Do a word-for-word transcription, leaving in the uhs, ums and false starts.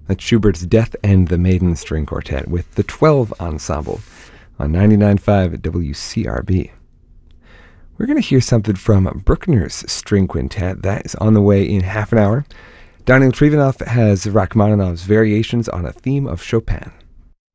That's Schubert's Death and the Maiden String Quartet with the twelve Ensemble on ninety-nine point five W C R B. We're going to hear something from Bruckner's String Quintet. That is on the way in half an hour. Daniel Trivanov has Rachmaninoff's Variations on a Theme of Chopin.